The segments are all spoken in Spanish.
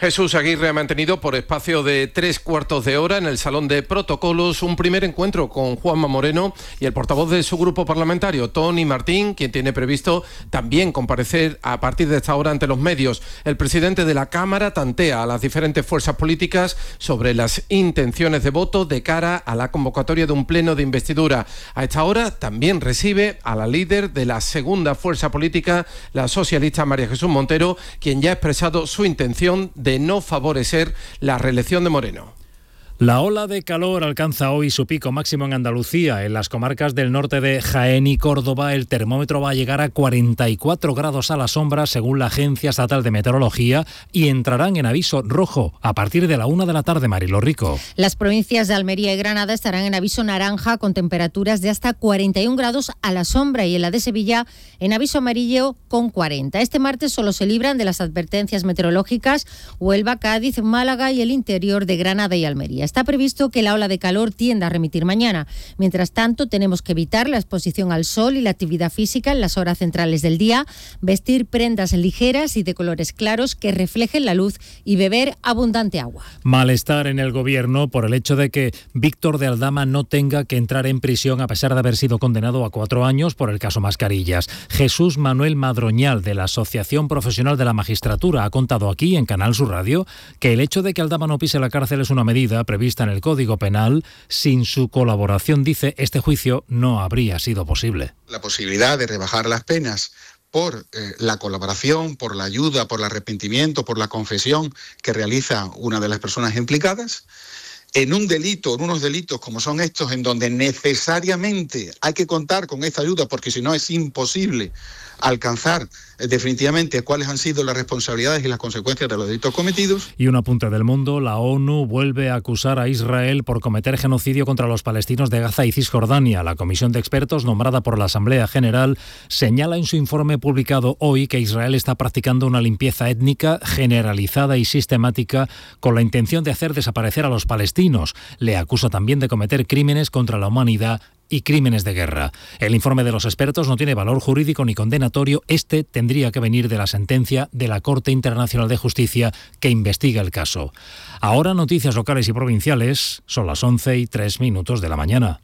Jesús Aguirre ha mantenido por espacio de 3/4 de hora en el Salón de Protocolos un primer encuentro con Juanma Moreno y el portavoz de su grupo parlamentario, Toni Martín, quien tiene previsto también comparecer a partir de esta hora ante los medios. El presidente de la Cámara tantea a las diferentes fuerzas políticas sobre las intenciones de voto de cara a la convocatoria de un pleno de investidura. A esta hora también recibe a la líder de la segunda fuerza política, la socialista María Jesús Montero, quien ya ha expresado su intención de no favorecer la reelección de Moreno. La ola de calor alcanza hoy su pico máximo en Andalucía. En las comarcas del norte de Jaén y Córdoba, el termómetro va a llegar a 44 grados a la sombra, según la Agencia Estatal de Meteorología, y entrarán en aviso rojo a partir de la 1 de la tarde, Marilo Rico. Las provincias de Almería y Granada estarán en aviso naranja, con temperaturas de hasta 41 grados a la sombra, y en la de Sevilla en aviso amarillo con 40. Este martes solo se libran de las advertencias meteorológicas Huelva, Cádiz, Málaga y el interior de Granada y Almería. Está previsto que la ola de calor tienda a remitir mañana. Mientras tanto, tenemos que evitar la exposición al sol y la actividad física en las horas centrales del día, vestir prendas ligeras y de colores claros que reflejen la luz y beber abundante agua. Malestar en el gobierno por el hecho de que Víctor de Aldama no tenga que entrar en prisión a pesar de haber sido condenado a 4 años por el caso Mascarillas. Jesús Manuel Madroñal, de la Asociación Profesional de la Magistratura, ha contado aquí en Canal Sur Radio que el hecho de que Aldama no pise la cárcel es una medida prevista en el Código Penal. Sin su colaboración, dice, este juicio no habría sido posible. La posibilidad de rebajar las penas por la colaboración, por la ayuda, por el arrepentimiento, por la confesión que realiza una de las personas implicadas, en un delito, en unos delitos como son estos, en donde necesariamente hay que contar con esta ayuda, porque si no es imposible alcanzar definitivamente cuáles han sido las responsabilidades y las consecuencias de los delitos cometidos. Y un apunte del mundo: la ONU vuelve a acusar a Israel por cometer genocidio contra los palestinos de Gaza y Cisjordania. La comisión de expertos nombrada por la Asamblea General señala en su informe publicado hoy que Israel está practicando una limpieza étnica generalizada y sistemática con la intención de hacer desaparecer a los palestinos. Le acusa también de cometer crímenes contra la humanidad y crímenes de guerra. El informe de los expertos no tiene valor jurídico ni condenatorio. Este tendría que venir de la sentencia de la Corte Internacional de Justicia que investiga el caso. Ahora noticias locales y provinciales. Son las 11:03 de la mañana.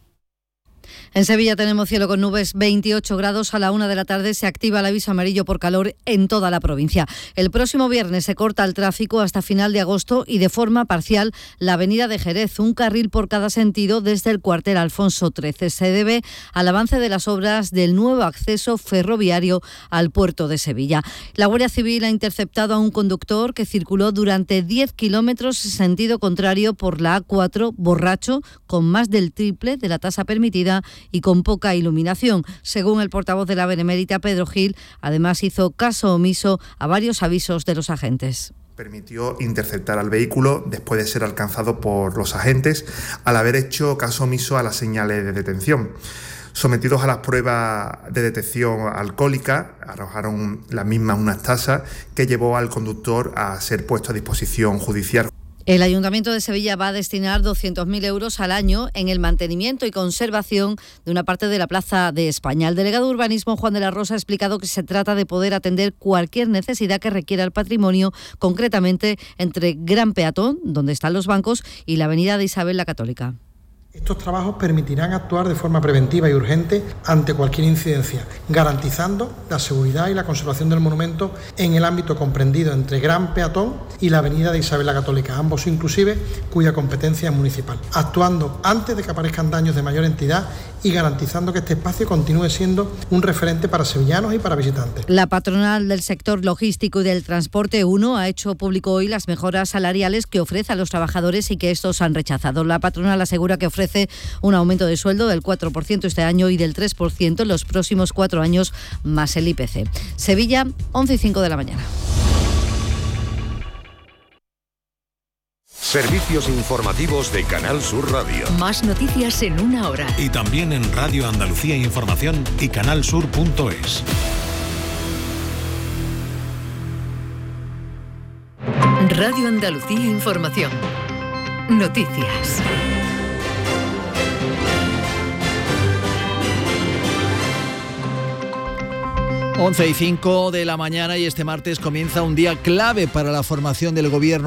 En Sevilla tenemos cielo con nubes, 28 grados. A la 1 de la tarde se activa el aviso amarillo por calor en toda la provincia. El próximo viernes se corta el tráfico hasta final de agosto y de forma parcial la avenida de Jerez, un carril por cada sentido desde el cuartel Alfonso XIII. Se debe al avance de las obras del nuevo acceso ferroviario al puerto de Sevilla. La Guardia Civil ha interceptado a un conductor que circuló durante 10 kilómetros en sentido contrario por la A4, borracho, con más del triple de la tasa permitida y con poca iluminación. Según el portavoz de la Benemérita, Pedro Gil, además hizo caso omiso a varios avisos de los agentes. Permitió interceptar al vehículo después de ser alcanzado por los agentes al haber hecho caso omiso a las señales de detención. Sometidos a las pruebas de detección alcohólica, arrojaron las mismas unas tasas que llevó al conductor a ser puesto a disposición judicial. El Ayuntamiento de Sevilla va a destinar 200.000 euros al año en el mantenimiento y conservación de una parte de la Plaza de España. El delegado de Urbanismo, Juan de la Rosa, ha explicado que se trata de poder atender cualquier necesidad que requiera el patrimonio, concretamente entre Gran Peatón, donde están los bancos, y la avenida de Isabel la Católica. Estos trabajos permitirán actuar de forma preventiva y urgente ante cualquier incidencia, garantizando la seguridad y la conservación del monumento en el ámbito comprendido entre Gran Peatón y la avenida de Isabel la Católica, ambos inclusive cuya competencia es municipal, actuando antes de que aparezcan daños de mayor entidad y garantizando que este espacio continúe siendo un referente para sevillanos y para visitantes. La patronal del sector logístico y del transporte 1 ha hecho público hoy las mejoras salariales que ofrece a los trabajadores y que estos han rechazado. La patronal asegura que ofrece un aumento de sueldo del 4% este año y del 3% en los próximos 4 años más el IPC. Sevilla, 11:05 de la mañana. Servicios informativos de Canal Sur Radio. Más noticias en una hora. Y también en Radio Andalucía Información y canalsur.es. Radio Andalucía Información. Noticias. 11:05 de la mañana y este martes comienza un día clave para la formación del gobierno.